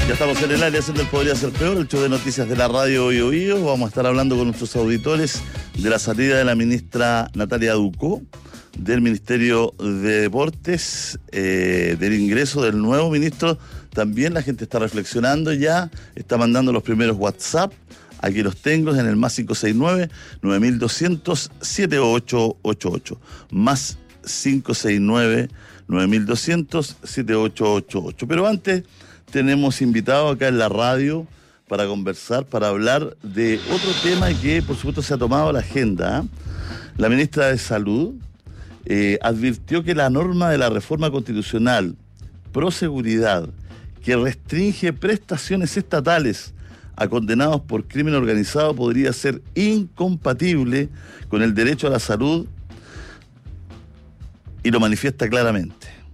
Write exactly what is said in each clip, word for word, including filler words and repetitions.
Ya estamos en el área central, podría ser peor, el show de noticias de la radio Bio Bio. Vamos a estar hablando con nuestros auditores de la salida de la ministra Natalia Ducó, del Ministerio de Deportes, eh, del ingreso del nuevo ministro. También la gente está reflexionando ya, está mandando los primeros WhatsApp. Aquí los tengo en el más cinco seis nueve, nueve dos cero cero, siete ocho ocho ocho. Más cinco seis nueve, nueve dos cero cero, siete ocho ocho ocho. Pero antes tenemos invitado acá en la radio para conversar, para hablar de otro tema que por supuesto se ha tomado la agenda. ¿eh? La ministra de Salud eh, advirtió que la norma de la reforma constitucional pro seguridad que restringe prestaciones estatales a condenados por crimen organizado podría ser incompatible con el derecho a la salud y lo manifiesta claramente.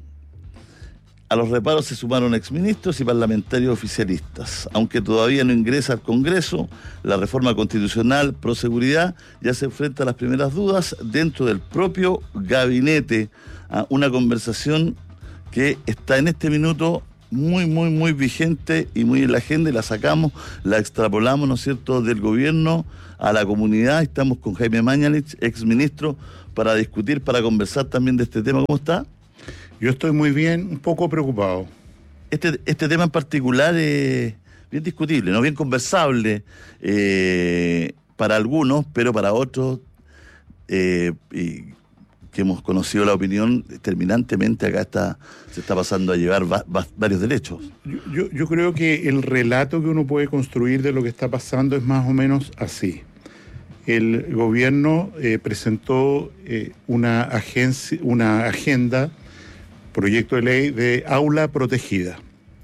A los reparos se sumaron exministros y parlamentarios oficialistas. Aunque todavía no ingresa al Congreso, la reforma constitucional pro seguridad ya se enfrenta a las primeras dudas dentro del propio gabinete. ¿ah? Una conversación que está en este minuto muy, muy, muy vigente y muy en la agenda, y la sacamos, la extrapolamos, ¿no es cierto?, del gobierno a la comunidad. Estamos con Jaime Mañalich, exministro, para discutir, para conversar también de este tema. ¿Cómo está? Yo estoy muy bien, un poco preocupado. Este, este tema en particular es bien discutible, ¿no? Bien conversable eh, para algunos, pero para otros eh, y que hemos conocido la opinión terminantemente, acá está se está pasando a llevar va, va, varios derechos. Yo, yo, yo creo que el relato que uno puede construir de lo que está pasando es más o menos así. El gobierno eh, presentó eh, una, agencia, una agenda, proyecto de ley de aula protegida,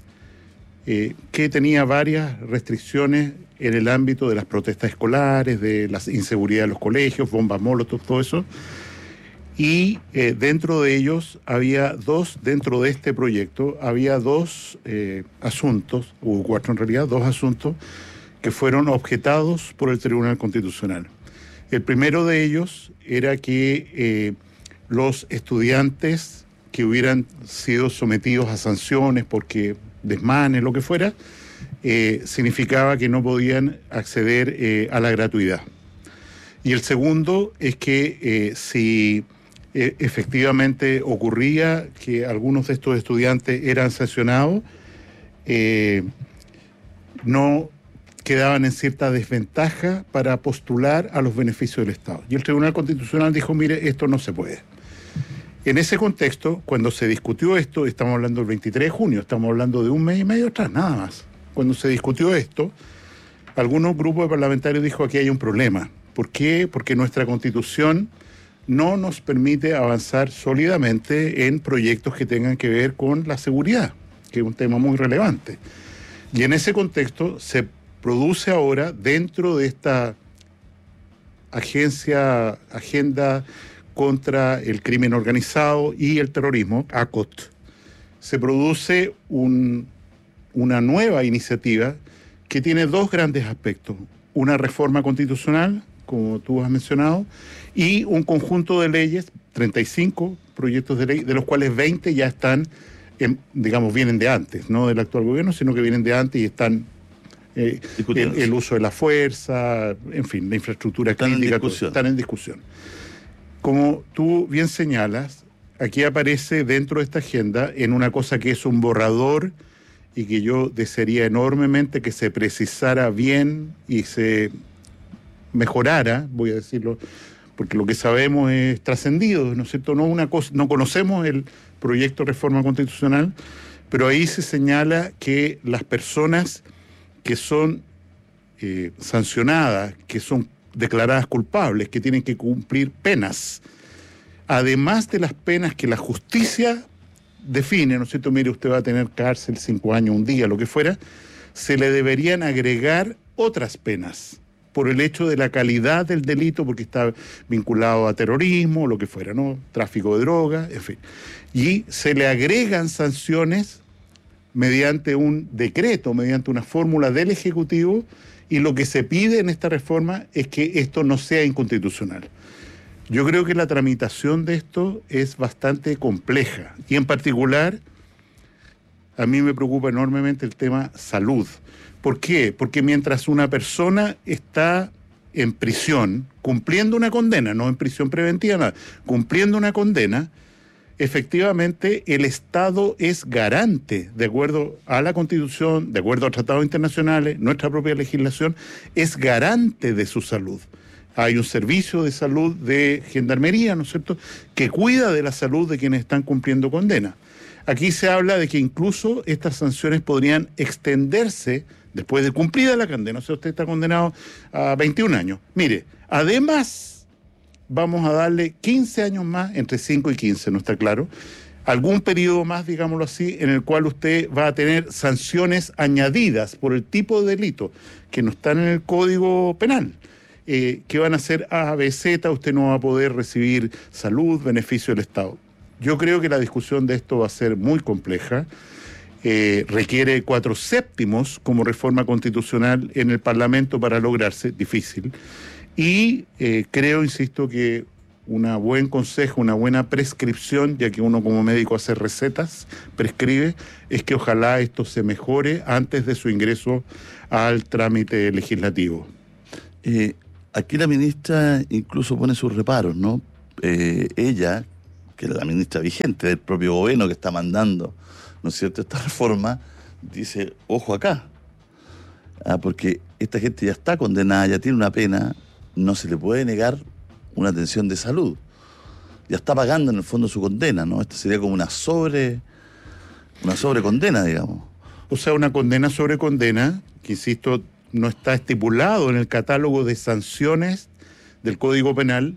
eh, que tenía varias restricciones en el ámbito de las protestas escolares, de la inseguridad de los colegios, bombas molotov, todo eso. Y eh, dentro de ellos había dos, dentro de este proyecto, había dos eh, asuntos, hubo cuatro en realidad, dos asuntos que fueron objetados por el Tribunal Constitucional. El primero de ellos era que eh, los estudiantes que hubieran sido sometidos a sanciones porque desmanes, lo que fuera, eh, significaba que no podían acceder eh, a la gratuidad. Y el segundo es que eh, si eh, efectivamente ocurría que algunos de estos estudiantes eran sancionados, eh, no quedaban en cierta desventaja para postular a los beneficios del Estado. Y el Tribunal Constitucional dijo, mire, esto no se puede. En ese contexto, cuando se discutió esto, estamos hablando del veintitrés de junio, estamos hablando de un mes y medio atrás, nada más. Cuando se discutió esto, algunos grupos de parlamentarios dijo aquí hay un problema. ¿Por qué? Porque nuestra Constitución no nos permite avanzar sólidamente en proyectos que tengan que ver con la seguridad, que es un tema muy relevante. Y en ese contexto se produce ahora, dentro de esta agencia, agenda contra el crimen organizado y el terrorismo, A C O T, se produce un, una nueva iniciativa que tiene dos grandes aspectos. Una reforma constitucional, como tú has mencionado, y un conjunto de leyes, treinta y cinco proyectos de ley, de los cuales veinte ya están, en, digamos, vienen de antes, no del actual gobierno, sino que vienen de antes y están eh, el, el uso de la fuerza, en fin, la infraestructura están crítica, en discusión. están en discusión. Como tú bien señalas, aquí aparece dentro de esta agenda en una cosa que es un borrador y que yo desearía enormemente que se precisara bien y se mejorara, voy a decirlo, porque lo que sabemos es trascendido, ¿no es cierto? No, una cosa, no conocemos el proyecto de reforma constitucional, pero ahí se señala que las personas que son eh, sancionadas, que son declaradas culpables, que tienen que cumplir penas, además de las penas que la justicia define, ¿no es cierto? Mire, usted va a tener cárcel cinco años, un día, lo que fuera, se le deberían agregar otras penas por el hecho de la calidad del delito, porque está vinculado a terrorismo, lo que fuera, ¿no? Tráfico de drogas, en fin. Y se le agregan sanciones mediante un decreto, mediante una fórmula del Ejecutivo, y lo que se pide en esta reforma es que esto no sea inconstitucional. Yo creo que la tramitación de esto es bastante compleja, y en particular a mí me preocupa enormemente el tema salud. ¿Por qué? Porque mientras una persona está en prisión, cumpliendo una condena, no en prisión preventiva, nada, cumpliendo una condena, efectivamente el Estado es garante, de acuerdo a la Constitución, de acuerdo a tratados internacionales, nuestra propia legislación, es garante de su salud. Hay un servicio de salud de gendarmería, ¿no es cierto?, que cuida de la salud de quienes están cumpliendo condena. Aquí se habla de que incluso estas sanciones podrían extenderse después de cumplida la condena. O sea, usted está condenado a veintiún años. Mire, además, vamos a darle quince años más, entre cinco y quince, ¿no está claro? Algún periodo más, digámoslo así, en el cual usted va a tener sanciones añadidas por el tipo de delito que no están en el Código Penal. Eh, que van a ser A, B, Z, usted no va a poder recibir salud, beneficio del Estado. Yo creo que la discusión de esto va a ser muy compleja. Eh, requiere cuatro séptimos como reforma constitucional en el Parlamento para lograrse, difícil. Y eh, creo, insisto, que un buen consejo, una buena prescripción, ya que uno como médico hace recetas, prescribe, es que ojalá esto se mejore antes de su ingreso al trámite legislativo. Eh, aquí la ministra incluso pone sus reparos, ¿no? Eh, ella, que es la ministra vigente del propio gobierno que está mandando, ¿no es cierto?, esta reforma, dice, ojo acá, ah, porque esta gente ya está condenada, ya tiene una pena, no se le puede negar una atención de salud. Ya está pagando en el fondo su condena, ¿no? Esto sería como una sobre, una sobrecondena, digamos. O sea, una condena sobre condena, que insisto, no está estipulado en el catálogo de sanciones del Código Penal,